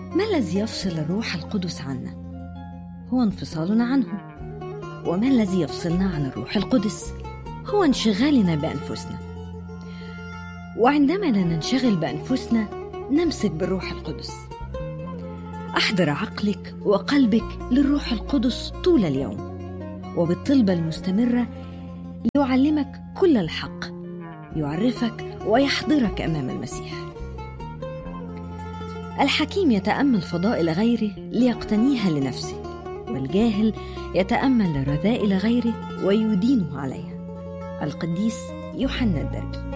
ما الذي يفصل الروح القدس عنا؟ هو انفصالنا عنه. وما الذي يفصلنا عن الروح القدس؟ هو انشغالنا بأنفسنا. وعندما لا ننشغل بأنفسنا نمسك بالروح القدس. أحضر عقلك وقلبك للروح القدس طول اليوم، وبالطلبة المستمرة يعلمك كل الحق، يعرفك ويحضرك أمام المسيح. الحكيم يتأمل فضائل غيره ليقتنيها لنفسه، والجاهل يتأمل رذائل غيره ويدينه عليها. القديس يوحنا الدرجي.